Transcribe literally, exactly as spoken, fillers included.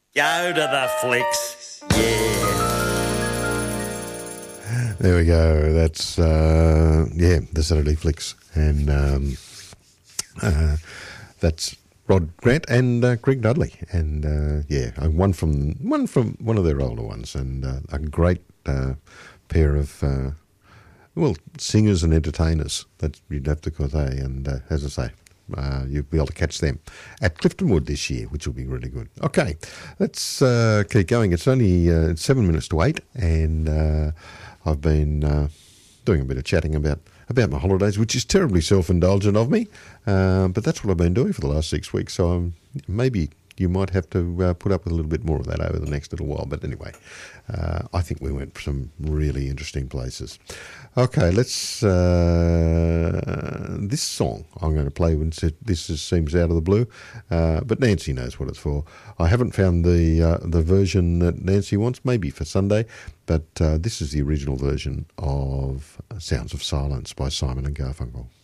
Go to the flicks. Yeah. There we go. That's, uh, yeah, the Saturday Flicks. And um, uh, that's Rod Grant and uh, Greg Dudley. And, uh, yeah, one from one from one of their older ones. And uh, a great uh, pair of, uh, well, singers and entertainers that you'd have to call they. And uh, as I say, Uh, you'll be able to catch them at Cliftonwood this year, which will be really good. Okay, let's uh, keep going. It's only uh, it's seven minutes to eight, and uh, I've been uh, doing a bit of chatting about, about my holidays, which is terribly self-indulgent of me, uh, but that's what I've been doing for the last six weeks, so I'm, maybe you might have to uh, put up with a little bit more of that over the next little while. But anyway, uh, I think we went for some really interesting places. Okay, let's... Uh, this song I'm going to play, when this is, seems out of the blue, uh, but Nancy knows what it's for. I haven't found the uh, the version that Nancy wants, maybe for Sunday, but uh, this is the original version of Sounds of Silence by Simon and Garfunkel.